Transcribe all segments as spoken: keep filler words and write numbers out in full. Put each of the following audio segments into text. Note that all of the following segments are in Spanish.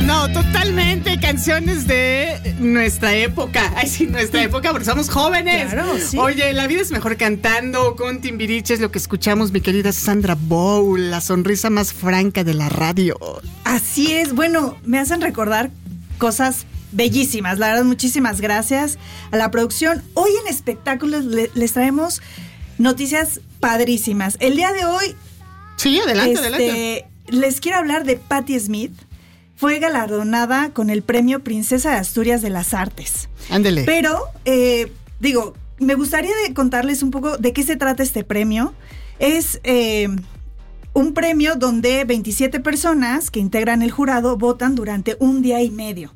No, totalmente, canciones de nuestra época. Ay, sí, nuestra época, porque somos jóvenes. Claro, sí. Oye, la vida es mejor cantando. Con Timbiriche es lo que escuchamos, mi querida Sandra Bowl, la sonrisa más franca de la radio. Así es, bueno, me hacen recordar cosas bellísimas. La verdad, muchísimas gracias a la producción. Hoy en espectáculos le, les traemos noticias padrísimas. El día de hoy... Sí, adelante, este, adelante. Les quiero hablar de Patti Smith. Fue galardonada con el premio Princesa de Asturias de las Artes. Ándele. Pero, eh, digo, me gustaría de contarles un poco de qué se trata este premio. Es eh, un premio donde veintisiete personas que integran el jurado votan durante un día y medio.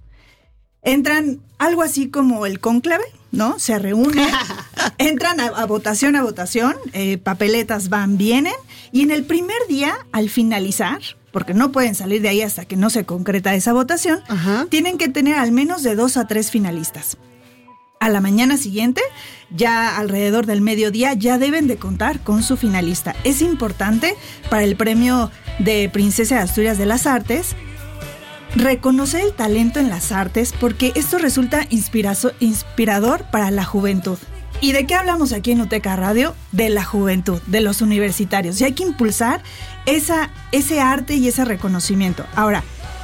Entran algo así como el cónclave, ¿no? Se reúnen, entran a, a votación a votación, eh, papeletas van, vienen, y en el primer día, al finalizar, porque no pueden salir de ahí hasta que no se concreta esa votación, Ajá. tienen que tener al menos de dos a tres finalistas. A la mañana siguiente, ya alrededor del mediodía, ya deben de contar con su finalista. Es importante para el premio de Princesa de Asturias de las Artes reconocer el talento en las artes, porque esto resulta inspirazo- inspirador para la juventud. ¿Y de qué hablamos aquí en UTECA Radio? De la juventud, de los universitarios. Y hay que impulsar esa, ese arte y ese reconocimiento. Ahora,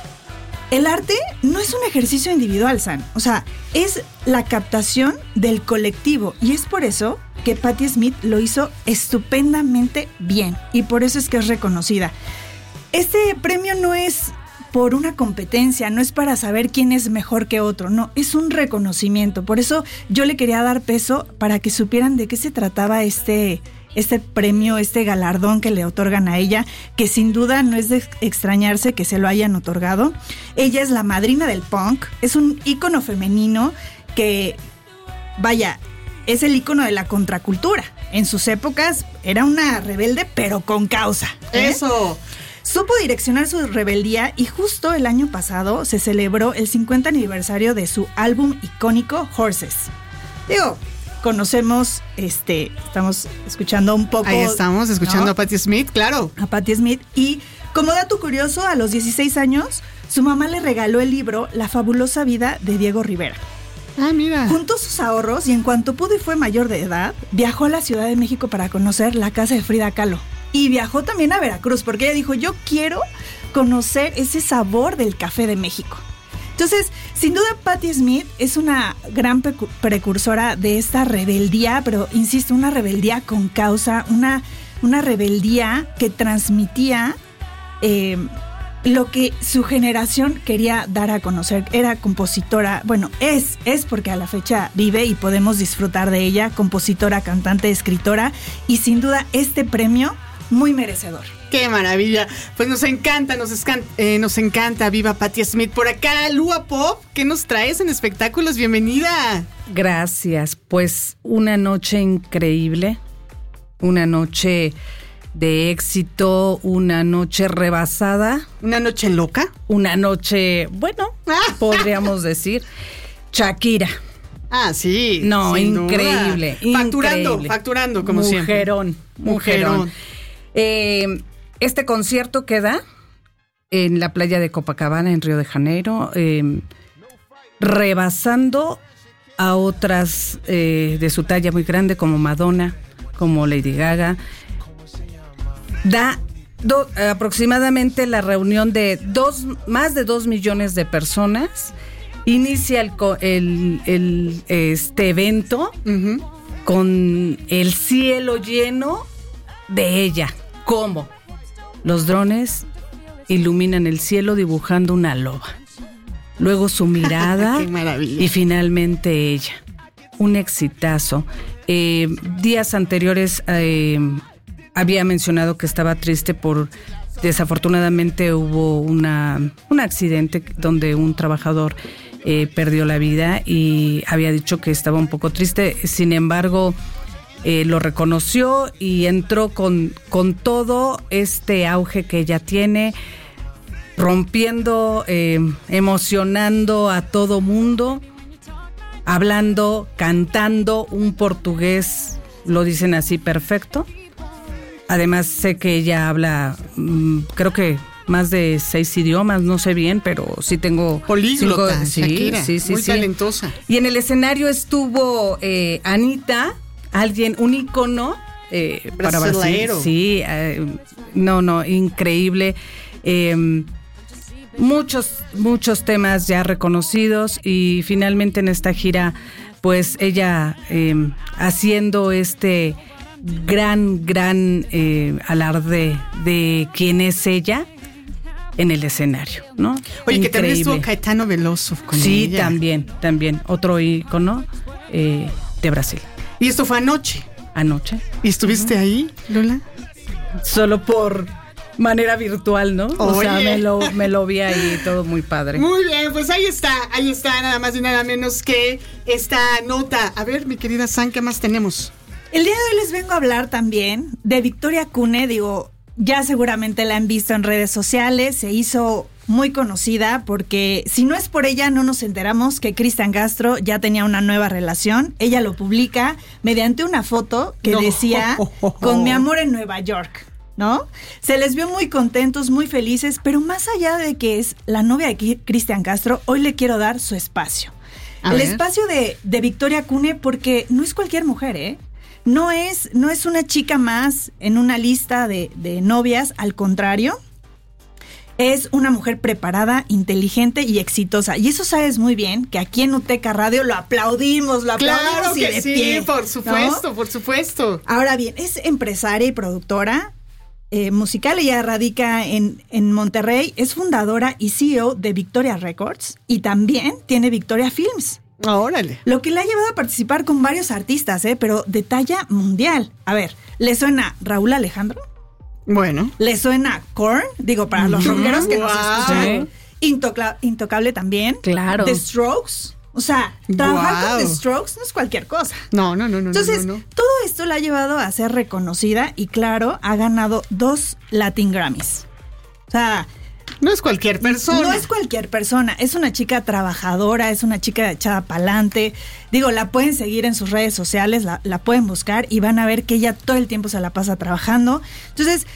el arte no es un ejercicio individual, San. O sea, es la captación del colectivo. Y es por eso que Patti Smith lo hizo estupendamente bien. Y por eso es que es reconocida. Este premio no es por una competencia, no es para saber quién es mejor que otro, no, es un reconocimiento. Por eso yo le quería dar peso para que supieran de qué se trataba este, este premio, este galardón que le otorgan a ella, que sin duda no es de extrañarse que se lo hayan otorgado. Ella es la madrina del punk, es un ícono femenino que, vaya, es el ícono de la contracultura. En sus épocas era una rebelde, pero con causa, ¿eh? Eso. Supo direccionar su rebeldía y justo el año pasado se celebró el cincuenta aniversario de su álbum icónico Horses. Digo, conocemos, este, estamos escuchando un poco... Ahí estamos, escuchando, ¿no?, a Patti Smith, claro. A Patti Smith. Y como dato curioso, a los dieciséis años, su mamá le regaló el libro La fabulosa vida de Diego Rivera. Ah, mira. Juntó sus ahorros y en cuanto pudo y fue mayor de edad, viajó a la Ciudad de México para conocer la casa de Frida Kahlo. Y viajó también a Veracruz, porque ella dijo, yo quiero conocer ese sabor del café de México. Entonces, sin duda, Patti Smith es una gran precu- precursora de esta rebeldía, pero insisto, una rebeldía con causa, una, una rebeldía que transmitía eh, lo que su generación quería dar a conocer. Era compositora, bueno, es, es porque a la fecha vive y podemos disfrutar de ella, compositora, cantante, escritora, y sin duda este premio muy merecedor. ¡Qué maravilla! Pues nos encanta, nos, escan- eh, nos encanta. ¡Viva Patti Smith! Por acá, Lua Pop, ¿qué nos traes en espectáculos? ¡Bienvenida! Gracias. Pues una noche increíble, una noche de éxito, una noche rebasada. ¿Una noche loca? Una noche, bueno, podríamos decir, Shakira. Ah, sí. No, sin increíble, duda. Facturando, increíble. facturando, como siempre. Mujerón, mujerón. Eh, este concierto queda en la playa de Copacabana, en Río de Janeiro, eh, rebasando a otras eh, de su talla muy grande, como Madonna, como Lady Gaga. Da do, aproximadamente la reunión de dos, más de dos millones de personas. Inicia el, el, el, este evento uh-huh. con el cielo lleno de ella. ¿Cómo? Los drones iluminan el cielo dibujando una loba. Luego su mirada ¡Qué maravilla! Y finalmente ella. Un exitazo. Eh, días anteriores eh, había mencionado que estaba triste por... Desafortunadamente hubo una, un accidente donde un trabajador eh, perdió la vida y había dicho que estaba un poco triste. Sin embargo... Eh, lo reconoció y entró con, con todo este auge que ella tiene, rompiendo, eh, emocionando a todo mundo, hablando, cantando un portugués, lo dicen así, perfecto. Además sé que ella habla, mmm, creo que más de seis idiomas, no sé bien, pero sí tengo... Políglota, cinco, sí, Shakira, sí, sí, muy sí. talentosa. Y en el escenario estuvo eh, Anita, alguien, un ícono eh, para Brasil. Brasilero. Sí, eh, no, no, increíble. Eh, muchos, muchos temas ya reconocidos y finalmente en esta gira, pues ella eh, haciendo este gran, gran eh, alarde de quién es ella en el escenario, ¿no? Oye, Increíble. que también estuvo Caetano Veloso con Sí, ella. también, también, otro ícono eh, de Brasil. Y esto fue anoche. Anoche. ¿Y estuviste ahí, Lola? Solo por manera virtual, ¿no? O Oye. sea, me lo, me lo vi ahí todo muy padre. Muy bien, pues ahí está, ahí está, nada más y nada menos que esta nota. A ver, mi querida San, ¿qué más tenemos? El día de hoy les vengo a hablar también de Victoria Cune. Digo, ya seguramente la han visto en redes sociales, se hizo muy conocida porque si no es por ella no nos enteramos que Cristian Castro ya tenía una nueva relación. Ella lo publica mediante una foto que No. decía con mi amor en Nueva York, ¿no? Se les vio muy contentos, muy felices, pero más allá de que es la novia de Cristian Castro, hoy le quiero dar su espacio. A El ver. espacio de, de Victoria Cune, porque no es cualquier mujer, ¿eh? No es, no es una chica más en una lista de, de novias, al contrario, es una mujer preparada, inteligente y exitosa. Y eso sabes muy bien, que aquí en Uteca Radio lo aplaudimos, lo aplaudimos Claro y que de sí, pie, por supuesto, ¿no? por supuesto. Ahora bien, es empresaria y productora eh, musical. Ella radica en, en Monterrey, es fundadora y C E O de Victoria Records y también tiene Victoria Films. Órale. Lo que le ha llevado a participar con varios artistas, ¿eh? Pero de talla mundial. A ver, ¿le suena Raúl Alejandro? Bueno. ¿Le suena Korn? Digo, para los Ujú. rockeros que nos Wow. escuchan. Intocla- Intocable también. Claro. The Strokes. O sea, trabajar Wow. con The Strokes no es cualquier cosa. No, no, no, no. Entonces, no, no, no. todo esto la ha llevado a ser reconocida y, claro, ha ganado dos Latin Grammys. O sea, No es cualquier persona. no es cualquier persona, es una chica trabajadora, es una chica echada pa'lante. Digo, la pueden seguir en sus redes sociales, la, la pueden buscar y van a ver que ella todo el tiempo se la pasa trabajando. Entonces,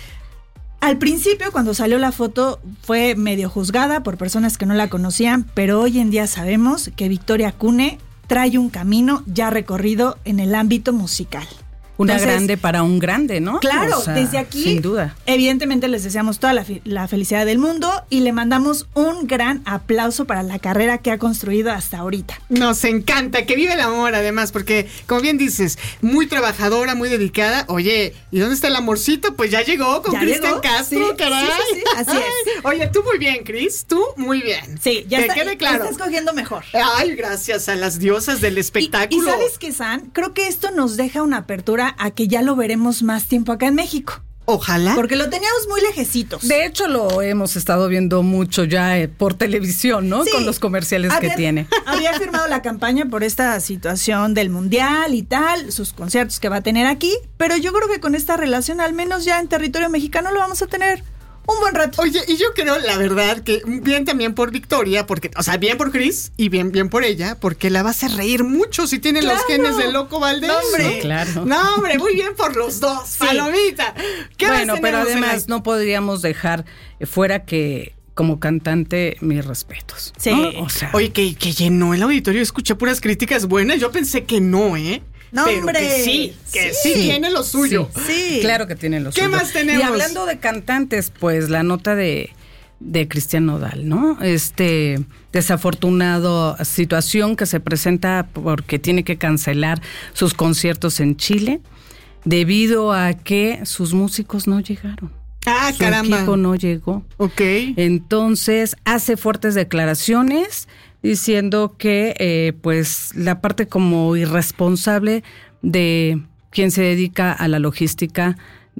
al principio, cuando salió la foto, fue medio juzgada por personas que no la conocían, pero hoy en día sabemos que Victoria Cune trae un camino ya recorrido en el ámbito musical. Una Entonces, grande para un grande, ¿no? Claro, O sea, desde aquí, sin duda. evidentemente les deseamos toda la, fi- la felicidad del mundo y le mandamos un gran aplauso para la carrera que ha construido hasta ahorita. Nos encanta, que vive el amor además, porque como bien dices, muy trabajadora, muy dedicada. Oye, ¿y dónde está el amorcito? Pues ya llegó con ¿Ya Cristian llegó? Castro, Sí, caray. sí, sí, sí, así es. Oye, tú muy bien, Cris, tú muy bien. Sí, ya que está, quede claro. estás cogiendo mejor. Ay, gracias a las diosas del Y, espectáculo. y sabes qué, San, creo que esto nos deja una apertura a que ya lo veremos más tiempo acá en México, Ojalá. porque lo teníamos muy lejecitos. De hecho, lo hemos estado viendo mucho ya eh, por televisión, ¿no? Sí. Con los comerciales Había- que tiene. Había firmado la campaña por esta situación del mundial y tal, sus conciertos que va a tener aquí, pero yo creo que con esta relación, al menos ya en territorio mexicano, lo vamos a tener un buen rato. Oye, y yo creo, la verdad, que bien también por Victoria, porque, o sea, bien por Cris y bien, bien por ella, porque la va a hacer reír mucho si tiene los Claro. genes de Loco Valdés. No, hombre. Sí, claro. No, hombre, muy bien por los dos. Sí. Palomita. ¿Qué más Bueno, pero tenemos en además la- no podríamos dejar eh, fuera que como cantante mis respetos. Sí. ¿no? O sea, Oye, que, que llenó el auditorio, escuché puras críticas buenas. Yo pensé que no, ¿eh? No, pero hombre. que sí, que sí, Sí. tiene lo suyo. Sí. claro que tienen los ¿Qué suyos. más tenemos? Y hablando de cantantes, pues la nota de, de Cristian Nodal, ¿no? Este desafortunado situación que se presenta porque tiene que cancelar sus conciertos en Chile debido a que sus músicos no llegaron. Ah, Su caramba. equipo no llegó. Ok. Entonces hace fuertes declaraciones diciendo que eh, pues la parte como irresponsable de quien se dedica a la logística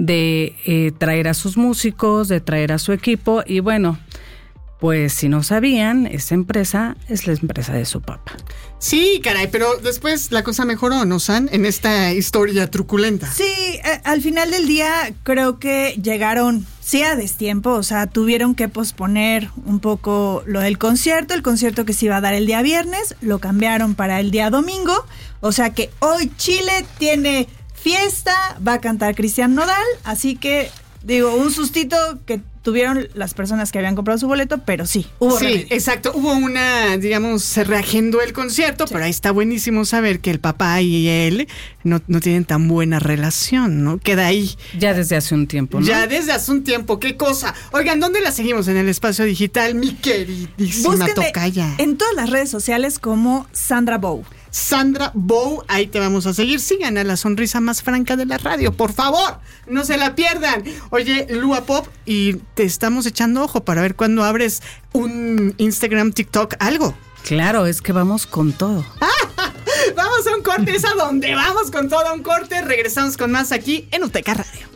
de eh, traer a sus músicos, de traer a su equipo y bueno, pues si no sabían, esa empresa es la empresa de su papá. Sí, caray, pero después la cosa mejoró, ¿no, San? En esta historia truculenta. Sí, eh, al final del día creo que llegaron, sí, a destiempo, o sea, tuvieron que posponer un poco lo del concierto, el concierto que se iba a dar el día viernes, lo cambiaron para el día domingo, o sea que hoy Chile tiene fiesta, va a cantar Cristian Nodal, así que, digo, un sustito que tuvieron las personas que habían comprado su boleto, pero sí, hubo Sí, remedio. exacto. Hubo una, digamos, se reagendó el concierto, sí. Pero ahí está buenísimo saber que el papá y él no, no tienen tan buena relación, ¿no? Queda ahí. Ya desde hace un tiempo, ¿no? Ya desde hace un tiempo, qué cosa. Oigan, ¿dónde la seguimos? En el espacio digital, mi queridísima Búsquenme tocaya. en todas las redes sociales como Sandra Bow. Sandra Bow, ahí te vamos a seguir. Sigan a la sonrisa más franca de la radio, por favor, no se la pierdan. Oye, Lua Pop, y te estamos echando ojo para ver cuándo abres un Instagram, TikTok, algo. Claro, es que vamos con todo. Vamos a un corte, es a donde vamos con todo, un corte. Regresamos con más aquí en Uteca Radio.